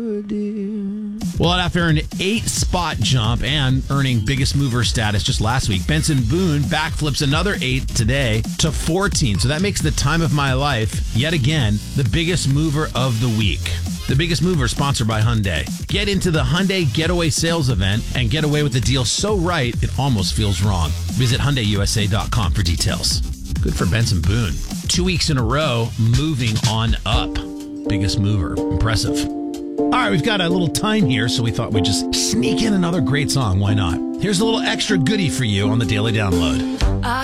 Well, after an 8-spot jump and earning biggest mover status just last week, Benson Boone backflips another 8 today to 14. So that makes the time of my life, yet again, the biggest mover of the week. The Biggest Mover, sponsored by Hyundai. Get into the Hyundai Getaway Sales Event and get away with the deal so right, it almost feels wrong. Visit HyundaiUSA.com for details. Good for Benson Boone. 2 weeks in a row, moving on up. Biggest Mover. Impressive. All right, we've got a little time here, so we thought we'd just sneak in another great song. Why not? Here's a little extra goodie for you on the Daily Download.